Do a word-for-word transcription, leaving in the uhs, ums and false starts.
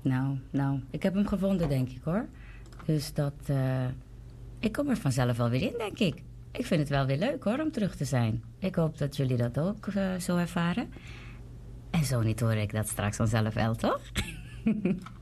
Nou, nou, ik heb hem gevonden, denk ik hoor. Dus dat, uh, ik kom er vanzelf wel weer in, denk ik. Ik vind het wel weer leuk hoor, om terug te zijn. Ik hoop dat jullie dat ook uh, zo ervaren. En zo niet hoor ik dat straks vanzelf wel, toch?